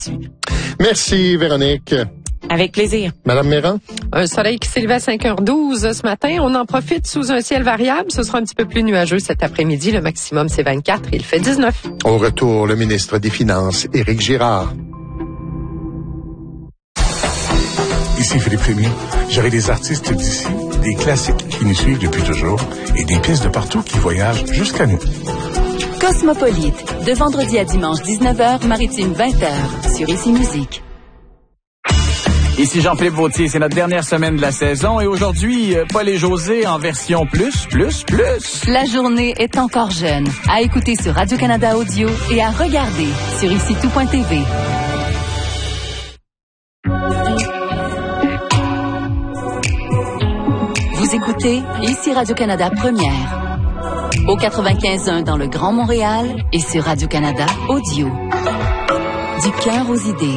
Merci, Véronique. Avec plaisir. Madame Méran? Un soleil qui s'est levé à 5h12 ce matin. On en profite sous un ciel variable. Ce sera un petit peu plus nuageux cet après-midi. Le maximum, c'est 24. Il fait 19. Au retour, le ministre des Finances, Éric Girard. Ici Philippe Rémy. J'aurai des artistes d'ici, des classiques qui nous suivent depuis toujours et des pièces de partout qui voyagent jusqu'à nous. Cosmopolite, de vendredi à dimanche 19h, maritime 20h, sur Ici Musique. Ici Jean-Philippe Vautier, c'est notre dernière semaine de la saison et aujourd'hui, Paul et José en version plus. La journée est encore jeune. À écouter sur Radio-Canada Audio et à regarder sur IciTout.tv. Vous écoutez Ici Radio-Canada Première. Au 95.1 dans le Grand Montréal et sur Radio-Canada Audio. Du cœur aux idées.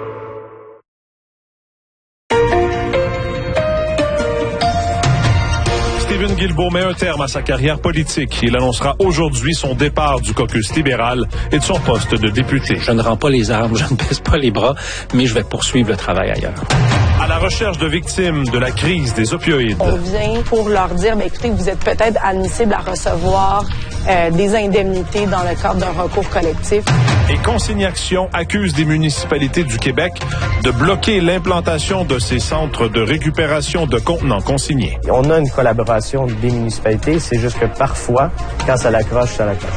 Stephen Guilbeault met un terme à sa carrière politique. Il annoncera aujourd'hui son départ du caucus libéral et de son poste de député. Je ne rends pas les armes, je ne baisse pas les bras, mais je vais poursuivre le travail ailleurs. À la recherche de victimes de la crise des opioïdes. On vient pour leur dire, écoutez, vous êtes peut-être admissible à recevoir des indemnités dans le cadre d'un recours collectif. Et Consigne Action accuse des municipalités du Québec de bloquer l'implantation de ces centres de récupération de contenants consignés. On a une collaboration des municipalités, c'est juste que parfois, quand ça l'accroche, ça l'accroche.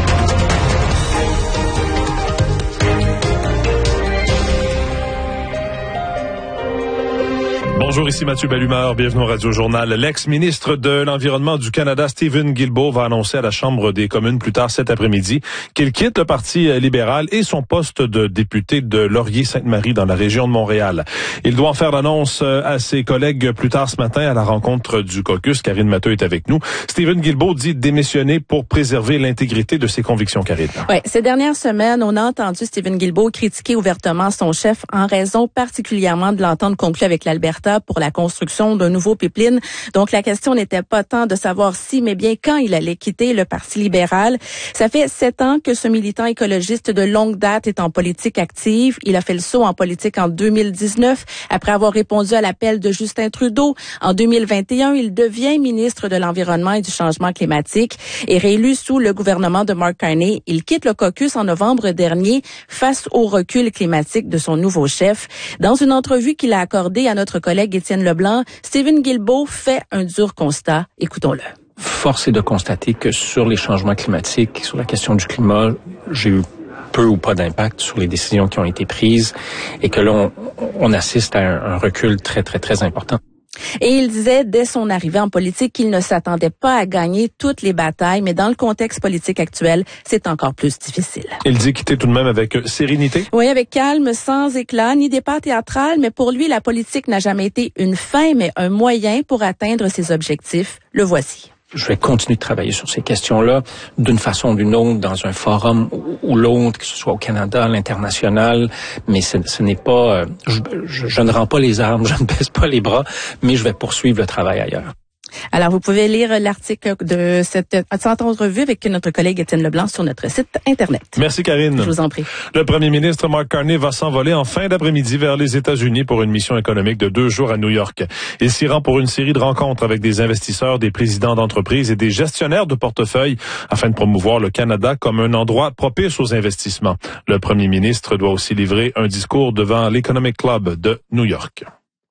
Bonjour, ici Mathieu Bellumeur, bienvenue au Radio-Journal. L'ex-ministre de l'Environnement du Canada, Stephen Guilbeault, va annoncer à la Chambre des communes plus tard cet après-midi qu'il quitte le Parti libéral et son poste de député de Laurier-Sainte-Marie dans la région de Montréal. Il doit en faire l'annonce à ses collègues plus tard ce matin à la rencontre du caucus. Karine Matteux est avec nous. Stephen Guilbeault dit démissionner pour préserver l'intégrité de ses convictions, Karine. Oui, ces dernières semaines, on a entendu Stephen Guilbeault critiquer ouvertement son chef en raison particulièrement de l'entente conclue avec l'Alberta pour la construction d'un nouveau pipeline. Donc, la question n'était pas tant de savoir si, mais bien quand il allait quitter le Parti libéral. Ça fait 7 ans que ce militant écologiste de longue date est en politique active. Il a fait le saut en politique en 2019, après avoir répondu à l'appel de Justin Trudeau. En 2021, il devient ministre de l'Environnement et du Changement climatique et réélu sous le gouvernement de Mark Carney. Il quitte le caucus en novembre dernier face au recul climatique de son nouveau chef. Dans une entrevue qu'il a accordée à notre collègue Étienne Leblanc, Stephen Guilbeault fait un dur constat. Écoutons-le. Force est de constater que sur les changements climatiques, sur la question du climat, j'ai eu peu ou pas d'impact sur les décisions qui ont été prises et que là, on assiste à un recul très, très, très important. Et il disait dès son arrivée en politique qu'il ne s'attendait pas à gagner toutes les batailles, mais dans le contexte politique actuel, c'est encore plus difficile. Il dit quitter tout de même avec sérénité. Oui, avec calme, sans éclat, ni départ théâtral, mais pour lui, la politique n'a jamais été une fin, mais un moyen pour atteindre ses objectifs. Le voici. Je vais continuer de travailler sur ces questions-là d'une façon ou d'une autre, dans un forum ou l'autre, que ce soit au Canada, à l'international, mais ce n'est pas... je ne rends pas les armes, je ne baisse pas les bras, mais je vais poursuivre le travail ailleurs. Alors, vous pouvez lire l'article de cette entrevue avec notre collègue Étienne Leblanc sur notre site Internet. Merci, Karine. Je vous en prie. Le premier ministre Mark Carney va s'envoler en fin d'après-midi vers les États-Unis pour une mission économique de 2 jours à New York. Il s'y rend pour une série de rencontres avec des investisseurs, des présidents d'entreprises et des gestionnaires de portefeuille afin de promouvoir le Canada comme un endroit propice aux investissements. Le premier ministre doit aussi livrer un discours devant l'Economic Club de New York.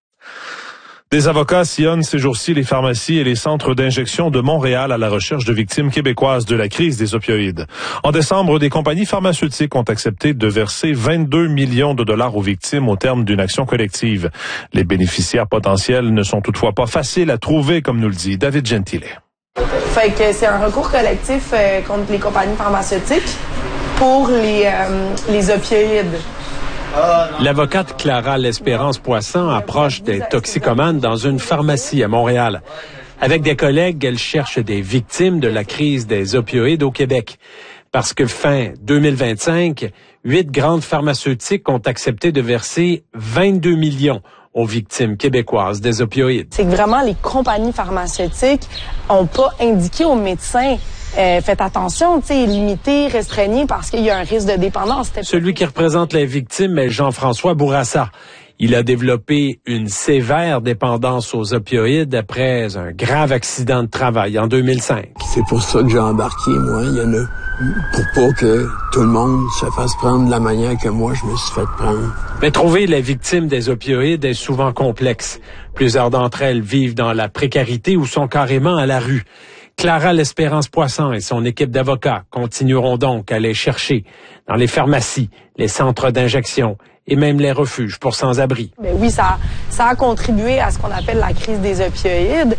Des avocats sillonnent ces jours-ci les pharmacies et les centres d'injection de Montréal à la recherche de victimes québécoises de la crise des opioïdes. En décembre, des compagnies pharmaceutiques ont accepté de verser 22 millions de dollars aux victimes au terme d'une action collective. Les bénéficiaires potentiels ne sont toutefois pas faciles à trouver, comme nous le dit David Gentile. Fait que c'est un recours collectif contre les compagnies pharmaceutiques pour les opioïdes. L'avocate Clara L'Espérance-Poisson approche des toxicomanes dans une pharmacie à Montréal. Avec des collègues, elle cherche des victimes de la crise des opioïdes au Québec. Parce que fin 2025, 8 grandes pharmaceutiques ont accepté de verser 22 millions aux victimes québécoises des opioïdes. C'est que vraiment les compagnies pharmaceutiques ont pas indiqué aux médecins faites attention, limitez, restreignez parce qu'il y a un risque de dépendance. Celui qui représente les victimes est Jean-François Bourassa. Il a développé une sévère dépendance aux opioïdes après un grave accident de travail en 2005. C'est pour ça que j'ai embarqué, moi. Il y en a pour pas que tout le monde se fasse prendre de la manière que moi je me suis fait prendre. Mais trouver les victimes des opioïdes est souvent complexe. Plusieurs d'entre elles vivent dans la précarité ou sont carrément à la rue. Clara L'Espérance-Poisson et son équipe d'avocats continueront donc à les chercher dans les pharmacies, les centres d'injection et même les refuges pour sans-abri. Ben oui, ça a contribué à ce qu'on appelle la crise des opioïdes.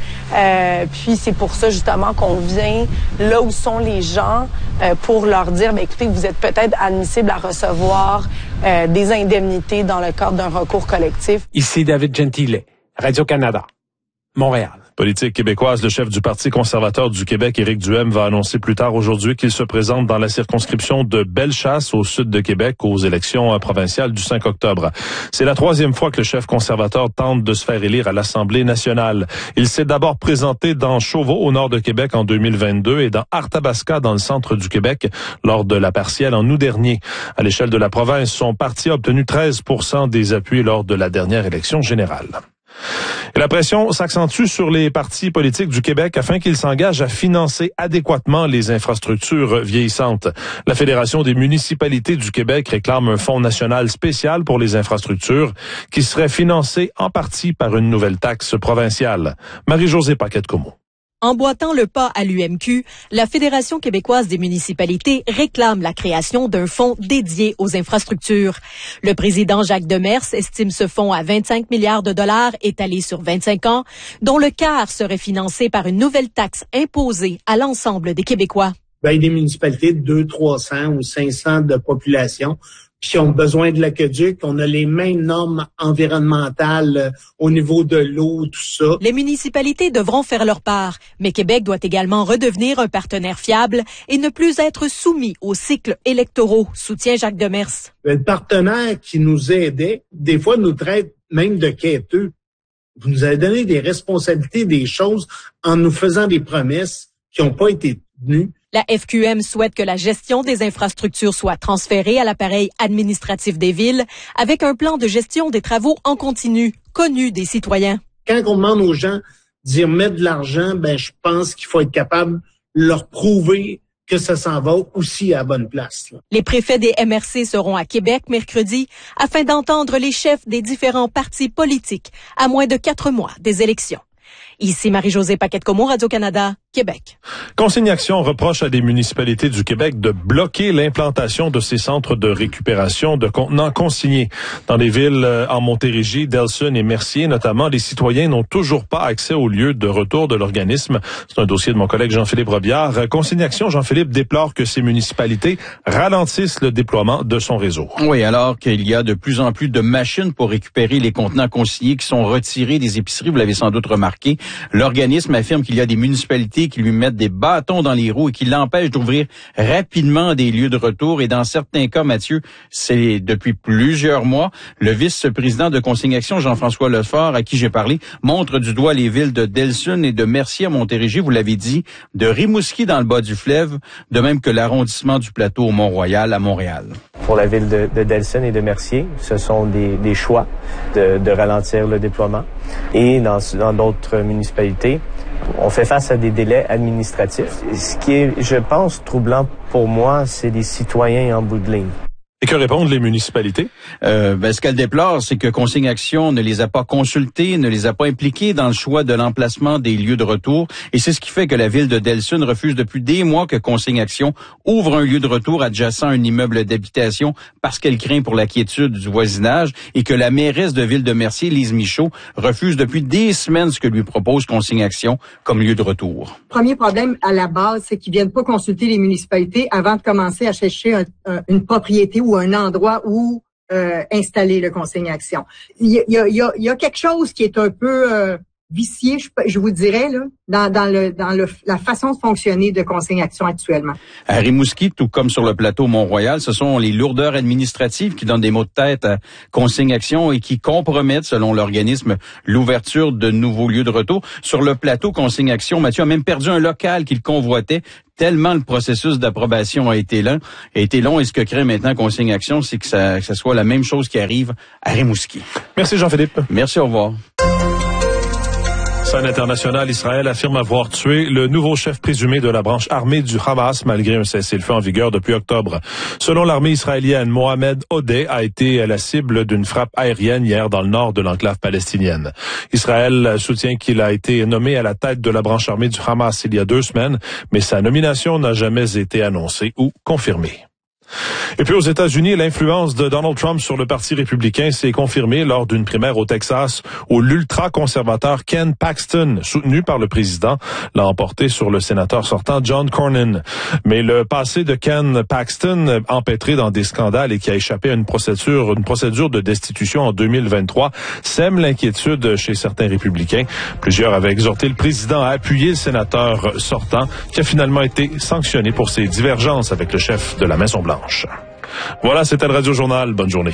Puis c'est pour ça justement qu'on vient là où sont les gens pour leur dire, ben écoutez, vous êtes peut-être admissible à recevoir des indemnités dans le cadre d'un recours collectif. Ici David Gentile, Radio-Canada, Montréal. Politique québécoise, le chef du Parti conservateur du Québec, Éric Duhaime, va annoncer plus tard aujourd'hui qu'il se présente dans la circonscription de Bellechasse, au sud de Québec, aux élections provinciales du 5 octobre. C'est la 3e fois que le chef conservateur tente de se faire élire à l'Assemblée nationale. Il s'est d'abord présenté dans Chauveau, au nord de Québec, en 2022 et dans Arthabasca, dans le centre du Québec, lors de la partielle en août dernier. À l'échelle de la province, son parti a obtenu 13% des appuis lors de la dernière élection générale. Et la pression s'accentue sur les partis politiques du Québec afin qu'ils s'engagent à financer adéquatement les infrastructures vieillissantes. La Fédération des municipalités du Québec réclame un fonds national spécial pour les infrastructures qui serait financé en partie par une nouvelle taxe provinciale. Marie-Josée Paquette-Comeau. Emboîtant le pas à l'UMQ, la Fédération québécoise des municipalités réclame la création d'un fonds dédié aux infrastructures. Le président Jacques Demers estime ce fonds à 25 milliards de dollars étalé sur 25 ans, dont le quart serait financé par une nouvelle taxe imposée à l'ensemble des Québécois. Des municipalités de 200, 300 ou 500 de population qui ont besoin de l'aqueduc. On a les mêmes normes environnementales au niveau de l'eau, tout ça. Les municipalités devront faire leur part, mais Québec doit également redevenir un partenaire fiable et ne plus être soumis aux cycles électoraux, soutient Jacques Demers. Le partenaire qui nous aidait, des fois nous traite même de quêteux. Vous nous avez donné des responsabilités, des choses en nous faisant des promesses qui n'ont pas été tenues. La FQM souhaite que la gestion des infrastructures soit transférée à l'appareil administratif des villes avec un plan de gestion des travaux en continu, connu des citoyens. Quand on demande aux gens d'y remettre de l'argent, je pense qu'il faut être capable de leur prouver que ça s'en va aussi à la bonne place. Les préfets des MRC seront à Québec mercredi afin d'entendre les chefs des différents partis politiques à moins de 4 mois des élections. Ici Marie-Josée Paquette-Comeau, Radio-Canada, Québec. Consignation reproche à des municipalités du Québec de bloquer l'implantation de ces centres de récupération de contenants consignés. Dans les villes en Montérégie, Delson et Mercier, notamment, les citoyens n'ont toujours pas accès au lieu de retour de l'organisme. C'est un dossier de mon collègue Jean-Philippe Robillard. Consignation, Jean-Philippe déplore que ces municipalités ralentissent le déploiement de son réseau. Oui, alors qu'il y a de plus en plus de machines pour récupérer les contenants consignés qui sont retirés des épiceries, vous l'avez sans doute remarqué. L'organisme affirme qu'il y a des municipalités qui lui mettent des bâtons dans les roues et qui l'empêchent d'ouvrir rapidement des lieux de retour. Et dans certains cas, Mathieu, c'est depuis plusieurs mois. Le vice-président de Consignation, Jean-François Lefort, à qui j'ai parlé, montre du doigt les villes de Delson et de Mercier à Montérégie, vous l'avez dit, de Rimouski dans le bas du fleuve, de même que l'arrondissement du plateau au Mont-Royal à Montréal. Pour la ville de Delson et de Mercier, ce sont des choix de ralentir le déploiement. Et dans d'autres municipalités, on fait face à des délais administratifs. Ce qui est, je pense, troublant pour moi, c'est les citoyens en bout de ligne. Et que répondent les municipalités? Ce qu'elle déplore, c'est que Consignation ne les a pas consultés, ne les a pas impliqués dans le choix de l'emplacement des lieux de retour. Et c'est ce qui fait que la ville de Delson refuse depuis des mois que Consignation ouvre un lieu de retour adjacent à un immeuble d'habitation parce qu'elle craint pour la quiétude du voisinage et que la mairesse de ville de Mercier, Lise Michaud, refuse depuis des semaines ce que lui propose Consignation comme lieu de retour. Premier problème à la base, c'est qu'ils viennent pas consulter les municipalités avant de commencer à chercher une propriété ou un endroit où installer le Consignation. Il y a quelque chose qui est un peu vicié, je vous dirais, là, dans la façon de fonctionner de Consigne Action actuellement. À Rimouski, tout comme sur le plateau Mont-Royal, ce sont les lourdeurs administratives qui donnent des maux de tête à Consigne Action et qui compromettent, selon l'organisme, l'ouverture de nouveaux lieux de retour. Sur le plateau Consigne Action, Mathieu a même perdu un local qu'il convoitait tellement le processus d'approbation a été long. Et ce que crée maintenant Consigne Action, c'est que ça soit la même chose qui arrive à Rimouski. Merci Jean-Philippe. Merci, au revoir. Scène internationale, Israël affirme avoir tué le nouveau chef présumé de la branche armée du Hamas malgré un cessez-le-feu en vigueur depuis octobre. Selon l'armée israélienne, Mohamed Odeh a été la cible d'une frappe aérienne hier dans le nord de l'enclave palestinienne. Israël soutient qu'il a été nommé à la tête de la branche armée du Hamas il y a 2 semaines, mais sa nomination n'a jamais été annoncée ou confirmée. Et puis aux États-Unis, l'influence de Donald Trump sur le Parti républicain s'est confirmée lors d'une primaire au Texas où l'ultra-conservateur Ken Paxton, soutenu par le président, l'a emporté sur le sénateur sortant John Cornyn. Mais le passé de Ken Paxton, empêtré dans des scandales et qui a échappé à une procédure de destitution en 2023, sème l'inquiétude chez certains républicains. Plusieurs avaient exhorté le président à appuyer le sénateur sortant, qui a finalement été sanctionné pour ses divergences avec le chef de la Maison-Blanche. Voilà, c'était le Radio Journal. Bonne journée.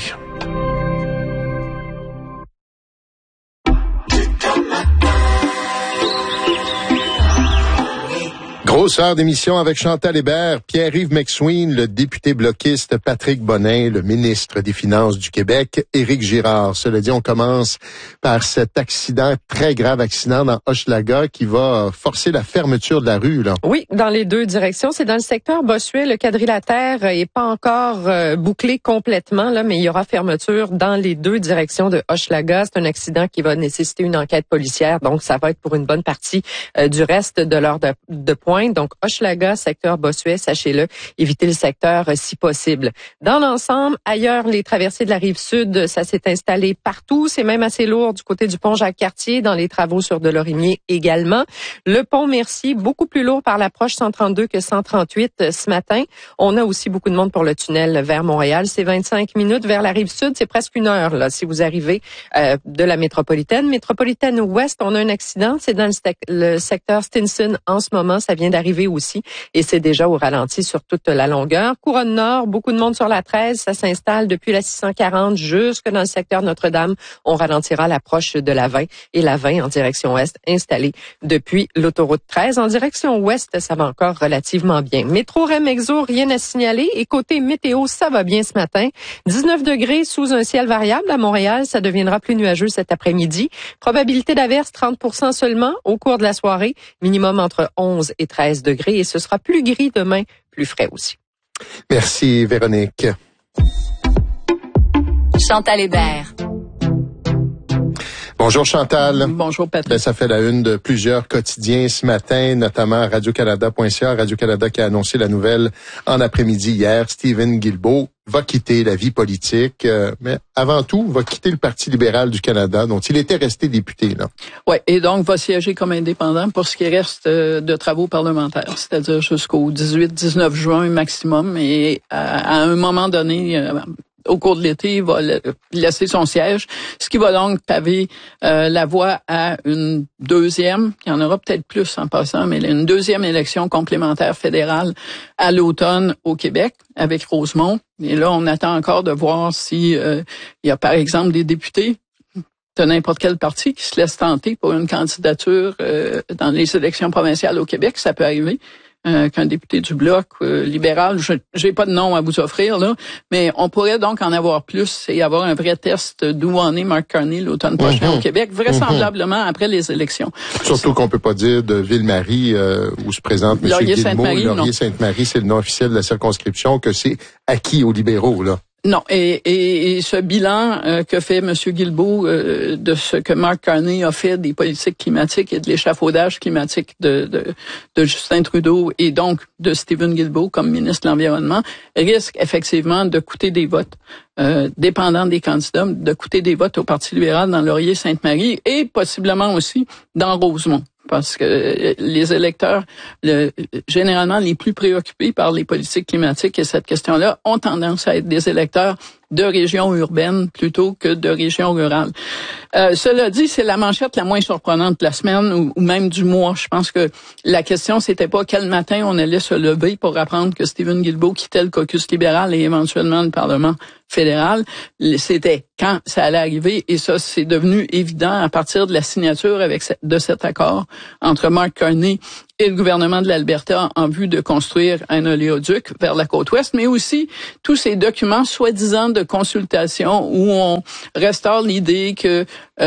Grosse heure d'émission avec Chantal Hébert, Pierre-Yves McSween, le député bloquiste Patrick Bonnin, le ministre des Finances du Québec, Éric Girard. Cela dit, on commence par cet accident, très grave accident dans Hochelaga qui va forcer la fermeture de la rue, là. Oui, dans les 2 directions. C'est dans le secteur Bossuet. Le quadrilatère est pas encore bouclé complètement, là, mais il y aura fermeture dans les 2 directions de Hochelaga. C'est un accident qui va nécessiter une enquête policière, donc ça va être pour une bonne partie du reste de l'heure de pointe. Donc, Hochelaga, secteur Bossuet, sachez-le, évitez le secteur si possible. Dans l'ensemble, ailleurs, les traversées de la Rive-Sud, ça s'est installé partout. C'est même assez lourd du côté du pont Jacques-Cartier, dans les travaux sur Delorimier également. Le pont Mercier, beaucoup plus lourd par l'approche 132 que 138 ce matin. On a aussi beaucoup de monde pour le tunnel vers Montréal. C'est 25 minutes vers la Rive-Sud. C'est presque 1 heure, là, si vous arrivez de la métropolitaine. Métropolitaine ouest, on a un accident. C'est dans le secteur Stinson en ce moment. Ça vient d'arriver aussi et c'est déjà au ralenti sur toute la longueur. Couronne Nord, beaucoup de monde sur la 13. Ça s'installe depuis la 640 jusque dans le secteur Notre-Dame. On ralentira l'approche de la 20 et la 20 en direction est installée depuis l'autoroute 13. En direction ouest, ça va encore relativement bien. Métro Rem-Exo, rien à signaler. Et côté météo, ça va bien ce matin. 19 degrés sous un ciel variable à Montréal. Ça deviendra plus nuageux cet après-midi. Probabilité d'averse 30% seulement au cours de la soirée. Minimum entre 11 et 13 degrés. Et ce sera plus gris demain, plus frais aussi. Merci, Véronique. Chantal Hébert. Bonjour Chantal. Bonjour Patrick. Ça fait la une de plusieurs quotidiens ce matin, notamment Radio-Canada.ca. Radio-Canada qui a annoncé la nouvelle en après-midi hier. Stephen Guilbeault va quitter la vie politique, mais avant tout, va quitter le Parti libéral du Canada, dont il était resté député, là. Oui, et donc va siéger comme indépendant pour ce qui reste de travaux parlementaires, c'est-à-dire jusqu'au 18-19 juin maximum. Et à un moment donné, au cours de l'été, il va laisser son siège, ce qui va donc paver la voie à une deuxième, il y en aura peut-être plus en passant, mais une deuxième élection complémentaire fédérale à l'automne au Québec avec Rosemont. Et là, on attend encore de voir si il y a par exemple des députés de n'importe quel parti qui se laissent tenter pour une candidature dans les élections provinciales au Québec. Ça peut arriver. Qu'un député du Bloc libéral, j'ai pas de nom à vous offrir là, mais on pourrait donc en avoir plus et avoir un vrai test d'où en est Mark Carney l'automne prochain au Québec, vraisemblablement après les élections. Surtout qu'on peut pas dire de Ville-Marie où se présente M. Guilbeault. Laurier-Sainte-Marie, c'est le nom officiel de la circonscription, que c'est acquis aux libéraux, là. Non, et ce bilan que fait M. Guilbeault de ce que Mark Carney a fait des politiques climatiques et de l'échafaudage climatique de Justin Trudeau et donc de Stephen Guilbeault comme ministre de l'Environnement risque effectivement de coûter des votes, dépendant des candidats, de coûter des votes au Parti libéral dans Laurier-Sainte-Marie et possiblement aussi dans Rosemont. Parce que les électeurs, généralement les plus préoccupés par les politiques climatiques et cette question-là, ont tendance à être des électeurs de régions urbaines plutôt que de régions rurales. Cela dit, c'est la manchette la moins surprenante de la semaine ou même du mois. Je pense que la question, c'était pas quel matin on allait se lever pour apprendre que Stephen Guilbeault quittait le caucus libéral et éventuellement le Parlement fédéral. C'était quand ça allait arriver, et ça, c'est devenu évident à partir de la signature de cet accord entre Mark Carney et le gouvernement de l'Alberta en vue de construire un oléoduc vers la côte ouest, mais aussi tous ces documents soi-disant de consultation où on restaure l'idée que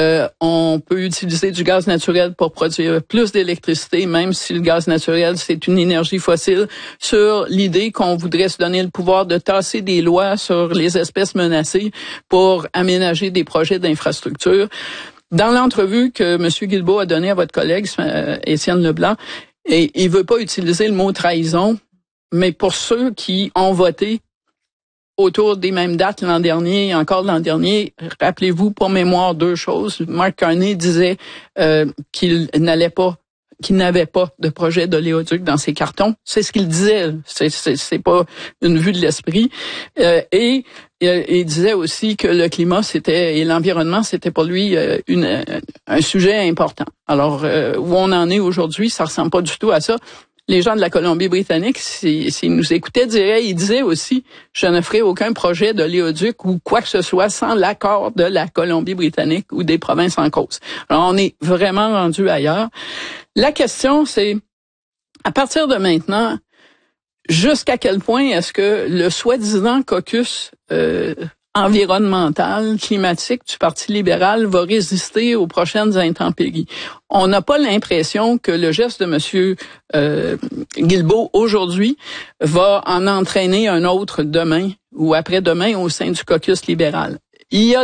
on peut utiliser du gaz naturel pour produire plus d'électricité, même si le gaz naturel, c'est une énergie fossile, sur l'idée qu'on voudrait se donner le pouvoir de tasser des lois sur les espèces menacées pour aménager des projets d'infrastructure. Dans l'entrevue que M. Guilbeault a donnée à votre collègue, Étienne Leblanc, et il veut pas utiliser le mot trahison, mais pour ceux qui ont voté autour des mêmes dates l'an dernier, rappelez-vous pour mémoire deux choses. Mark Carney disait qu'il n'avait pas de projet d'oléoduc dans ses cartons. C'est ce qu'il disait. C'est pas une vue de l'esprit. Et il disait aussi que le climat et l'environnement, c'était pour lui un sujet important. Alors, où on en est aujourd'hui, ça ressemble pas du tout à ça. Les gens de la Colombie-Britannique, s'ils nous écoutaient, ils disaient aussi, je ne ferai aucun projet d'oléoduc ou quoi que ce soit sans l'accord de la Colombie-Britannique ou des provinces en cause. Alors, on est vraiment rendu ailleurs. La question, c'est, à partir de maintenant, jusqu'à quel point est-ce que le soi-disant caucus environnemental, climatique du Parti libéral va résister aux prochaines intempéries? On n'a pas l'impression que le geste de M. Guilbeault aujourd'hui va en entraîner un autre demain ou après-demain au sein du caucus libéral. Il y a